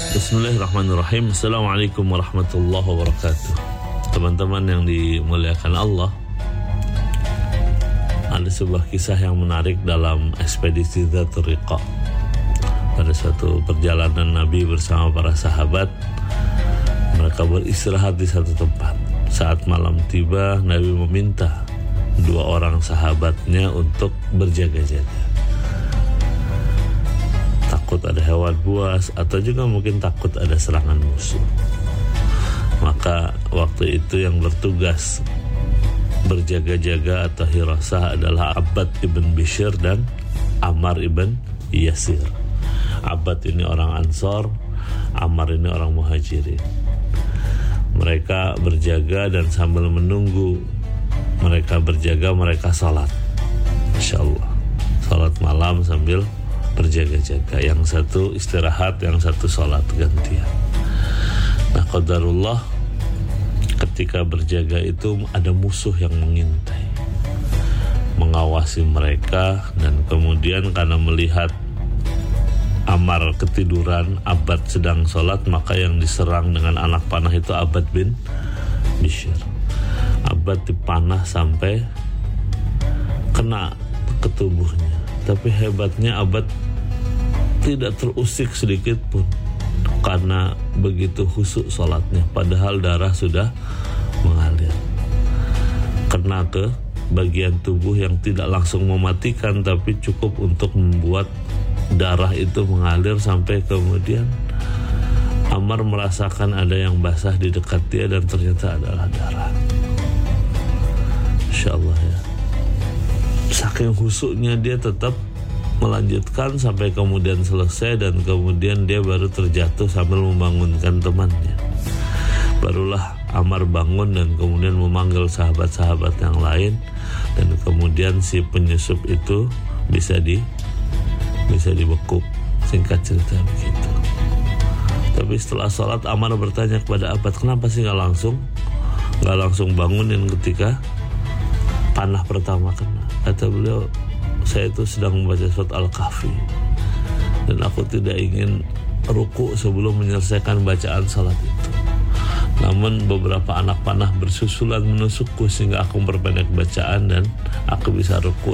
Bismillahirrahmanirrahim. Assalamualaikum warahmatullahi wabarakatuh. Teman-teman yang dimuliakan Allah, ada sebuah kisah yang menarik dalam ekspedisi Dzatur Riqa. Pada suatu perjalanan Nabi bersama para sahabat, mereka beristirahat di satu tempat. Saat malam tiba, Nabi meminta dua orang sahabatnya untuk berjaga-jaga. Takut ada hewan buas atau juga mungkin takut ada serangan musuh. Maka waktu itu yang bertugas berjaga-jaga atau hirasah adalah Abbad ibn Bishr dan Ammar ibn Yasir. Abbad ini orang Ansor, Ammar ini orang Muhajirin. Mereka berjaga dan sambil menunggu mereka berjaga, mereka salat. Masya Allah, salat malam sambil berjaga-jaga. Yang satu istirahat, yang satu salat gantian. Nah, qadarullah, ketika berjaga itu ada musuh yang mengintai, mengawasi mereka. Dan kemudian karena melihat Ammar ketiduran, Abbad sedang sholat, maka yang diserang dengan anak panah itu Abbad bin Bishr. Abbad dipanah sampai kena ke tubuhnya. Tapi hebatnya Abbad tidak terusik sedikit pun, karena begitu khusyuk sholatnya, padahal darah sudah mengalir. Kena ke bagian tubuh yang tidak langsung mematikan, tapi cukup untuk membuat darah itu mengalir sampai kemudian Ammar merasakan ada yang basah di dekat dia dan ternyata adalah darah. Insya Allah ya. Saking khusyuknya dia tetap melanjutkan sampai kemudian selesai, dan kemudian dia baru terjatuh sambil membangunkan temannya. Barulah Ammar bangun dan kemudian memanggil sahabat-sahabat yang lain, dan kemudian si penyusup itu bisa dibekuk. Singkat cerita begitu. Tapi setelah sholat Ammar bertanya kepada Abbad, kenapa sih nggak langsung bangunin ketika panah pertama kena? Kata beliau, saya itu sedang membaca surat Al-Kahfi dan aku tidak ingin ruku sebelum menyelesaikan bacaan salat itu. Namun beberapa anak panah bersusulan menusukku sehingga aku memperpendek bacaan dan aku bisa ruku